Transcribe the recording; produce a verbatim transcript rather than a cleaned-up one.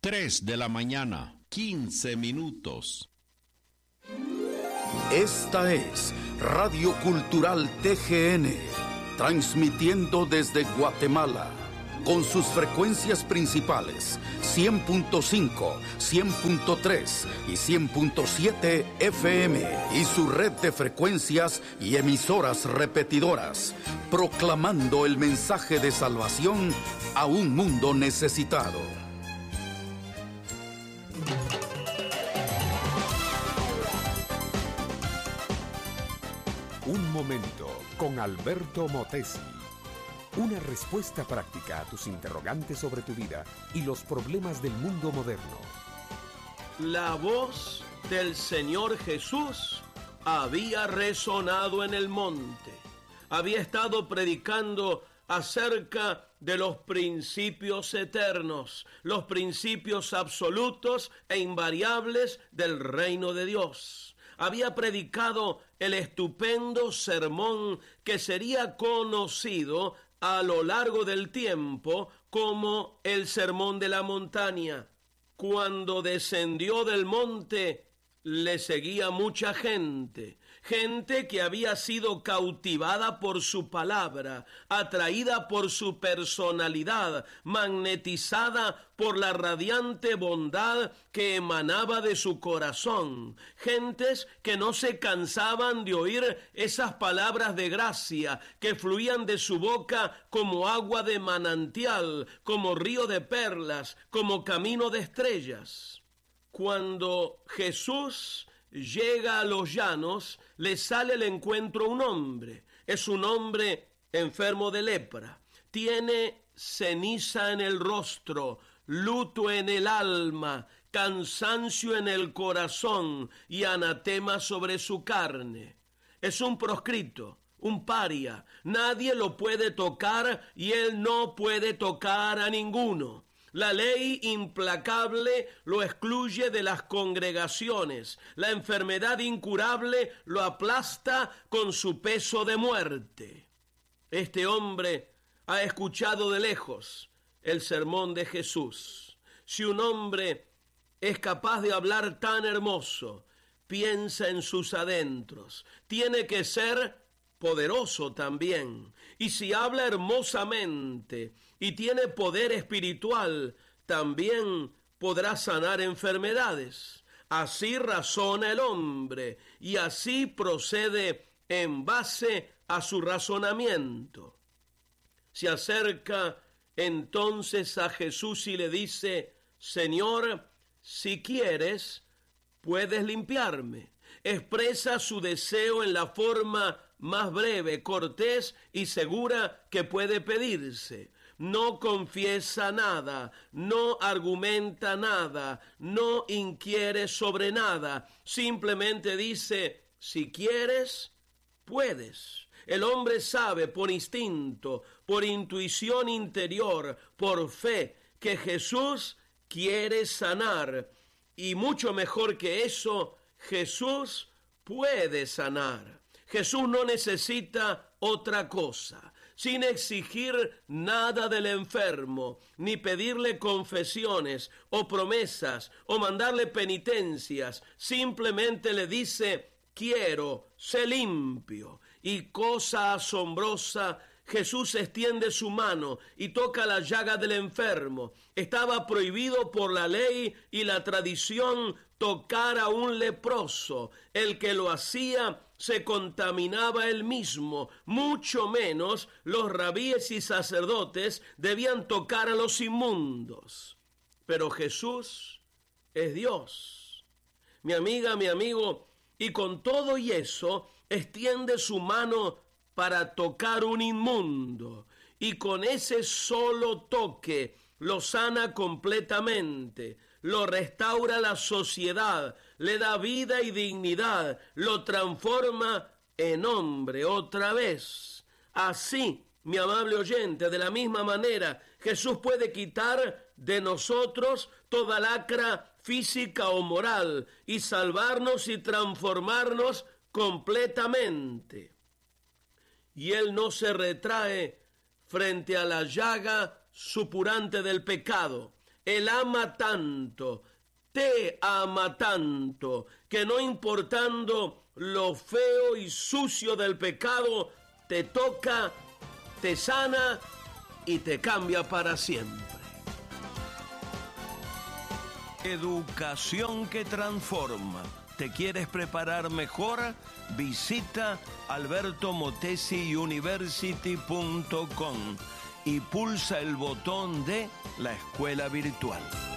Tres de la mañana, quince minutos. Esta es Radio Cultural T G N, transmitiendo desde Guatemala, con sus frecuencias principales, cien punto cinco, cien punto tres y cien punto siete F M, y su red de frecuencias y emisoras repetidoras, proclamando el mensaje de salvación a un mundo necesitado. Un momento con Alberto Motesi. Una respuesta práctica a tus interrogantes sobre tu vida y los problemas del mundo moderno. La voz del Señor Jesús había resonado en el monte. Había estado predicando acerca de los principios eternos, los principios absolutos e invariables del reino de Dios. Había predicado el estupendo sermón que sería conocido a lo largo del tiempo como el Sermón de la Montaña. Cuando descendió del monte, le seguía mucha gente, gente que había sido cautivada por su palabra, atraída por su personalidad, magnetizada por la radiante bondad que emanaba de su corazón, gentes que no se cansaban de oír esas palabras de gracia que fluían de su boca como agua de manantial, como río de perlas, como camino de estrellas. Cuando Jesús llega a los llanos, le sale al encuentro un hombre. Es un hombre enfermo de lepra. Tiene ceniza en el rostro, luto en el alma, cansancio en el corazón y anatema sobre su carne. Es un proscrito, un paria. Nadie lo puede tocar y él no puede tocar a ninguno. La ley implacable lo excluye de las congregaciones. La enfermedad incurable lo aplasta con su peso de muerte. Este hombre ha escuchado de lejos el sermón de Jesús. Si un hombre es capaz de hablar tan hermoso, piensa en sus adentros. Tiene que ser poderoso también. Y si habla hermosamente y tiene poder espiritual, también podrá sanar enfermedades. Así razona el hombre y así procede en base a su razonamiento. Se acerca entonces a Jesús y le dice: Señor, si quieres, puedes limpiarme. Expresa su deseo en la forma más breve, cortés y segura que puede pedirse. No confiesa nada, no argumenta nada, no inquiere sobre nada. Simplemente dice: si quieres, puedes. El hombre sabe por instinto, por intuición interior, por fe, que Jesús quiere sanar. Y mucho mejor que eso, Jesús puede sanar. Jesús no necesita otra cosa, sin exigir nada del enfermo, ni pedirle confesiones o promesas o mandarle penitencias. Simplemente le dice: quiero, sé limpio. Y cosa asombrosa, Jesús extiende su mano y toca la llaga del enfermo. Estaba prohibido por la ley y la tradición tocar a un leproso. El que lo hacía se contaminaba él mismo. Mucho menos los rabíes y sacerdotes debían tocar a los inmundos. Pero Jesús es Dios. Mi amiga, mi amigo, y con todo y eso, extiende su mano para tocar un inmundo, y con ese solo toque lo sana completamente, lo restaura la sociedad, le da vida y dignidad, lo transforma en hombre otra vez. Así, mi amable oyente, de la misma manera, Jesús puede quitar de nosotros toda lacra física o moral y salvarnos y transformarnos completamente. Y Él no se retrae frente a la llaga supurante del pecado. Él ama tanto, te ama tanto, que no importando lo feo y sucio del pecado, te toca, te sana y te cambia para siempre. Educación que transforma. ¿Te quieres preparar mejor? Visita alberto motesi university punto com y pulsa el botón de la escuela virtual.